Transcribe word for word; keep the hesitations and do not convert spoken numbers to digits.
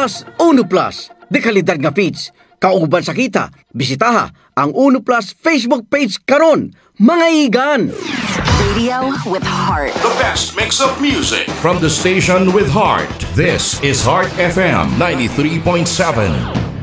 Plus, Uno Plus. De kalidad nga page. Kauban sa kita, bisitaha ang Uno Plus Facebook page karon. Mga igan! Radio with heart. The best mix of music. From the station with heart. This is Heart F M ninety-three point seven.